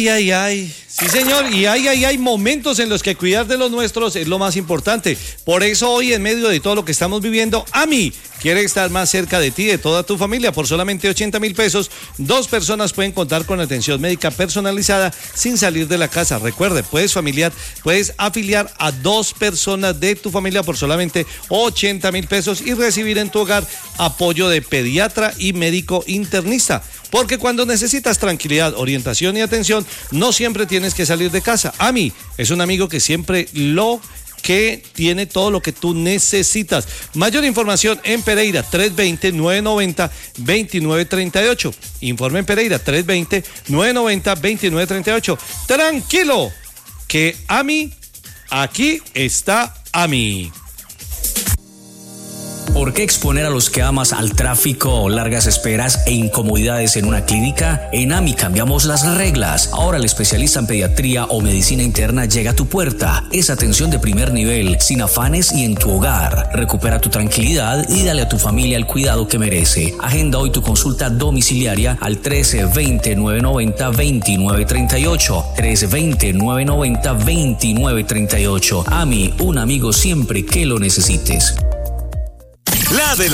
Ay, ay, ay. Sí, señor. Y hay momentos en los que cuidar de los nuestros es lo más importante. Por eso hoy, en medio de todo lo que estamos viviendo, AMI quiere estar más cerca de ti, de toda tu familia. Por solamente 80,000 pesos, 2 personas pueden contar con atención médica personalizada sin salir de la casa. Recuerde, puedes afiliar a 2 personas de tu familia por solamente 80,000 pesos y recibir en tu hogar apoyo de pediatra y médico internista. Porque cuando necesitas tranquilidad, orientación y atención, no siempre tienes que salir de casa. AMI es un amigo que siempre que tiene todo lo que tú necesitas. Mayor información en Pereira, 320-990-2938. Informe en Pereira, 320-990-2938. Tranquilo, que AMI, aquí está AMI. ¿Por qué exponer a los que amas al tráfico, largas esperas e incomodidades en una clínica? En AMI cambiamos las reglas. Ahora el especialista en pediatría o medicina interna llega a tu puerta. Es atención de primer nivel, sin afanes y en tu hogar. Recupera tu tranquilidad y dale a tu familia el cuidado que merece. Agenda hoy tu consulta domiciliaria al 1320-990-2938. 1320-990-2938. AMI, un amigo siempre que lo necesites. La de